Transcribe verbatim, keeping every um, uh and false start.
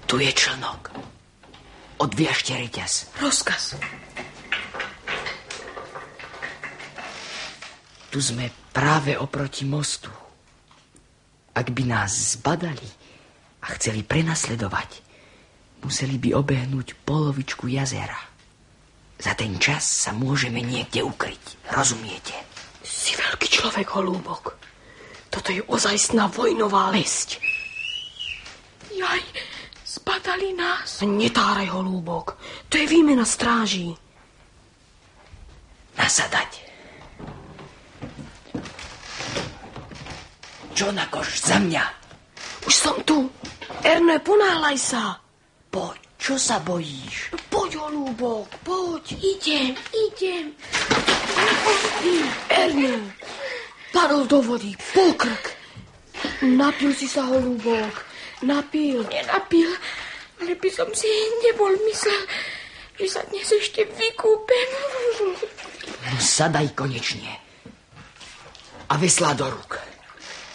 Tu je člnok. Odviažte reťaz. Rozkaz. Tu sme práve oproti mostu. Ak by nás zbadali a chceli prenasledovať, museli by obehnúť polovičku jazera. Za ten čas sa môžeme niekde ukryť. Rozumiete? Si veľký človek, Holúbok. Toto je ozajstná vojnová lesť. Jaj, zbadali nás. Netáraj, Holúbok. To je výmena stráží. Nasadať. Čo na koš, za mňa. Už som tu. Erne, ponáhľaj sa. Poď, čo sa bojíš? Poď, Holúbok, poď. Idem, idem. Erne, padol do vody, pokrk. Napil si sa, Holúbok, napil. Nenapil, ale by som si nebol myslel, že sa dnes ešte vykúpem. No sadaj konečne. A veslá do rúk.